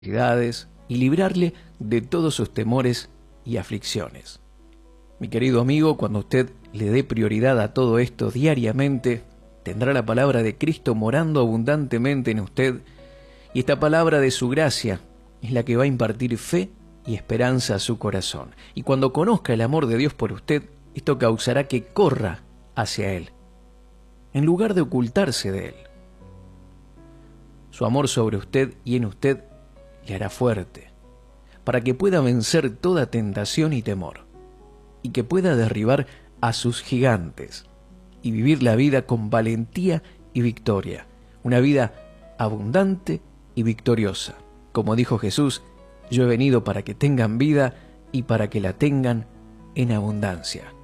necesidades y librarle de todos sus temores y aflicciones. Mi querido amigo, cuando usted le dé prioridad a todo esto diariamente, tendrá la palabra de Cristo morando abundantemente en usted, y esta palabra de su gracia es la que va a impartir fe y esperanza a su corazón. Y cuando conozca el amor de Dios por usted, esto causará que corra hacia Él, en lugar de ocultarse de Él. Su amor sobre usted y en usted le hará fuerte, para que pueda vencer toda tentación y temor, y que pueda derribar a sus gigantes, y vivir la vida con valentía y victoria, una vida abundante y victoriosa. Como dijo Jesús, yo he venido para que tengan vida y para que la tengan en abundancia.